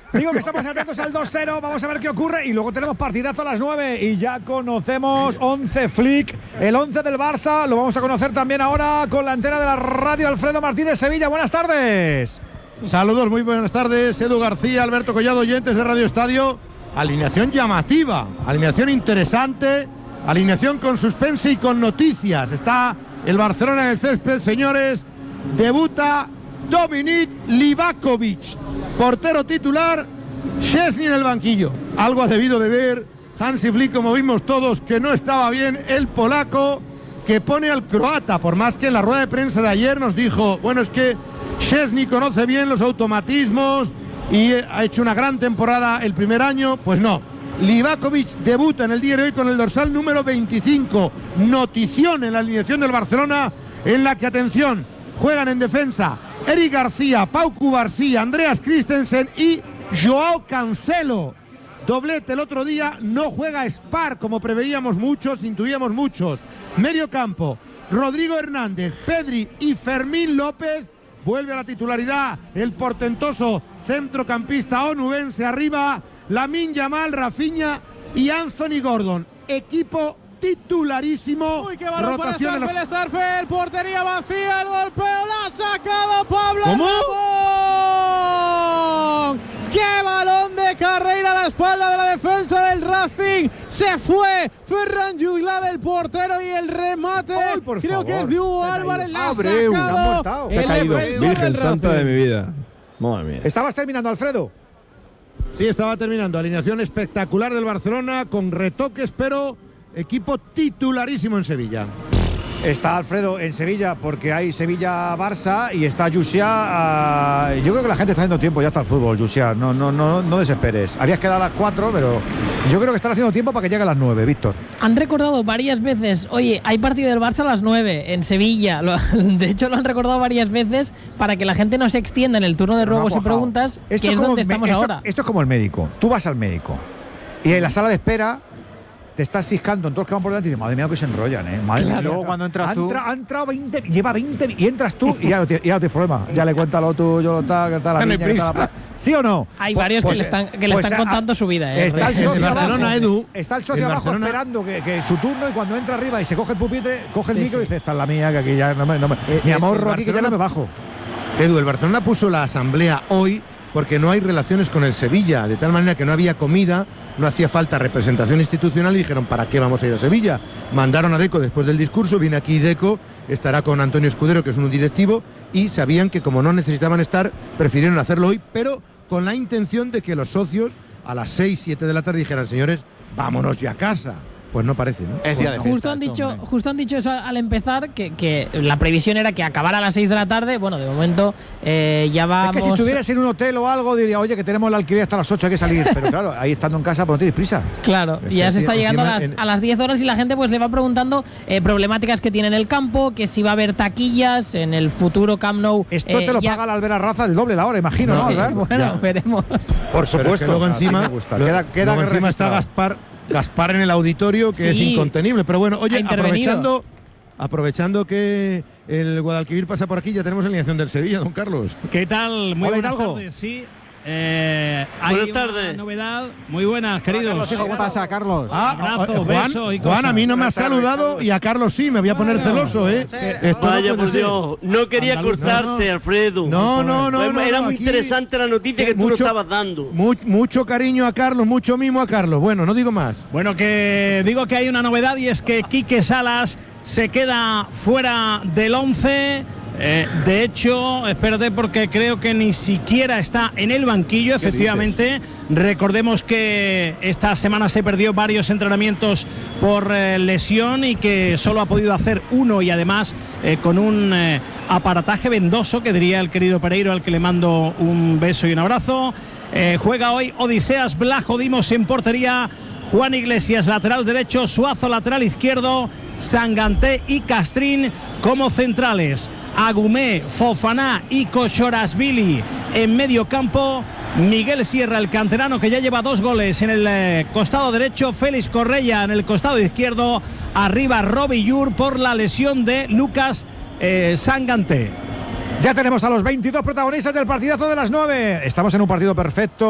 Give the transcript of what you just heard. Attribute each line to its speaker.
Speaker 1: Digo que estamos atentos al 2-0, vamos a ver qué ocurre y luego tenemos partidazo a las 9 y ya conocemos 11 Flick, el 11 del Barça, lo vamos a conocer también ahora con la antena de la radio. Alfredo Martínez, Sevilla, buenas tardes.
Speaker 2: Saludos, muy buenas tardes, Edu García, Alberto Collado, oyentes de Radio Estadio. Alineación llamativa, alineación interesante, alineación con suspense y con noticias. Está el Barcelona en el césped, señores. Debuta Dominik Livakovic, portero titular. Szczęsny en el banquillo. Algo ha debido de ver Hansi Flick, como vimos todos, que no estaba bien el polaco, que pone al croata, por más que en la rueda de prensa de ayer nos dijo, bueno, es que Szczęsny conoce bien los automatismos y ha hecho una gran temporada el primer año. Pues no, Livakovic debuta en el día de hoy con el dorsal número 25. Notición en la alineación del Barcelona, en la que, atención, juegan en defensa Eric García, Pau Cubarsí, Andreas Christensen y Joao Cancelo. Doblete el otro día, no juega Spar como preveíamos muchos, intuíamos muchos. Medio campo, Rodrigo Hernández, Pedri y Fermín López. Vuelve a la titularidad el portentoso centrocampista onubense. Arriba, Lamine Yamal, Rafinha y Anthony Gordon. Equipo titularísimo.
Speaker 3: Uy, qué balón para Starfel, portería vacía, el golpeo, la ha sacado Pablo.
Speaker 4: ¿Cómo?
Speaker 3: Ramón. ¡Qué balón de carrera a la espalda de la defensa del Racing! Se fue Ferran Juilá del portero y el remate, creo que es de Hugo Álvarez, la ha sacado.
Speaker 4: Se ha caído, Virgen Santa de mi vida. Madre mía.
Speaker 1: ¿Estabas terminando, Alfredo?
Speaker 2: Sí, estaba terminando. Alineación espectacular del Barcelona, con retoques, pero equipo titularísimo en Sevilla.
Speaker 1: Está Alfredo en Sevilla porque hay Sevilla-Barça y está Llucia. Yo creo que la gente está haciendo tiempo ya hasta el fútbol, Llucia. No desesperes. Habías quedado a las 4, pero yo creo que están haciendo tiempo para que llegue a las 9, Víctor.
Speaker 5: Han recordado varias veces, oye, hay partido del Barça a las 9 en Sevilla. De hecho, lo han recordado varias veces para que la gente no se extienda en el turno de ruegos y preguntas, que es donde estamos ahora.
Speaker 1: Esto es como el médico. Tú vas al médico y en la sala de espera te estás ciscando en todos los que van por delante y dices, madre mía, que se enrollan, madre mía.
Speaker 6: Luego cuando entras tú,
Speaker 1: ha entrado 20, lleva 20 y entras tú y ya no tienes problema. Ya le cuentas lo tuyo, lo tal, que tal la niña, que tal la ¿sí o no?
Speaker 5: Hay varios que le están contando su vida.
Speaker 1: Está el socio
Speaker 2: Barcelona,
Speaker 1: abajo,
Speaker 2: Edu.
Speaker 1: Está el socio abajo esperando que su turno, y cuando entra arriba y se coge el pupitre, coge el micro y dice, esta es la mía, que aquí ya no me mi amor, aquí que ya no me bajo.
Speaker 2: Edu, el Barcelona puso la asamblea hoy porque no hay relaciones con el Sevilla, de tal manera que no había comida, no hacía falta representación institucional y dijeron, ¿para qué vamos a ir a Sevilla? Mandaron a Deco después del discurso, viene aquí Deco, estará con Antonio Escudero, que es un directivo, y sabían que como no necesitaban estar, prefirieron hacerlo hoy, pero con la intención de que los socios a las 6, 7 de la tarde dijeran, señores, vámonos ya a casa. Pues no parece, ¿no?
Speaker 6: Es día de
Speaker 5: justo han dicho eso al empezar, que la previsión era que acabara a las 6 de la tarde. Bueno, de momento ya vamos.
Speaker 1: Es que si estuvieras en un hotel o algo, diría, oye, que tenemos el alquiler hasta las 8, hay que salir. Pero claro, ahí estando en casa, pues no tienes prisa.
Speaker 5: Claro, y ya se está llegando a las 10 horas y la gente pues le va preguntando problemáticas que tiene en el campo, que si va a haber taquillas en el futuro Camp Nou.
Speaker 1: Esto te lo paga la Albert Arraza el doble la hora, imagino, ¿no, Albert?
Speaker 5: Bueno, veremos.
Speaker 1: Por supuesto.
Speaker 2: Es que luego encima,
Speaker 1: queda
Speaker 2: encima está Gaspar en el auditorio, que es incontenible. Pero bueno, oye, aprovechando que el Guadalquivir pasa por aquí, ya tenemos alineación del Sevilla, don Carlos.
Speaker 7: ¿Qué tal? Muy buenas tardes. Sí. Buenas
Speaker 4: tardes.
Speaker 7: Una novedad. Muy buenas, queridos.
Speaker 6: ¿Qué pasa, Carlos?
Speaker 7: Abrazos, besos y
Speaker 2: Juan,
Speaker 7: cosas.
Speaker 2: a mí no me has saludado y a Carlos sí, me voy a poner celoso, ¿eh?
Speaker 4: Vaya, por Dios, no quería cortarte, Alfredo.
Speaker 2: No.
Speaker 4: Era muy interesante la noticia que tú nos estabas dando.
Speaker 2: Mucho cariño a Carlos, mucho mimo a Carlos. Bueno, no digo más.
Speaker 7: Bueno, que digo que hay una novedad y es que Quique Salas se queda fuera del 11. De hecho, espérate, porque creo que ni siquiera está en el banquillo, efectivamente. Recordemos que esta semana se perdió varios entrenamientos por lesión y que solo ha podido hacer uno, y además con un aparataje vendoso, que diría el querido Pereiro, al que le mando un beso y un abrazo. Juega hoy Odiseas Blajo Dimos en portería, Juan Iglesias lateral derecho, Suazo lateral izquierdo, Sanganté y Castrín como centrales, Agumé, Fofaná y Kochorashvili en medio campo, Miguel Sierra, el canterano, que ya lleva 2 goles en el costado derecho, Félix Correia en el costado izquierdo, arriba Robbie Yur por la lesión de Lucas Sanganté.
Speaker 1: Ya tenemos a los 22 protagonistas del partidazo de las 9. Estamos en un partido perfecto.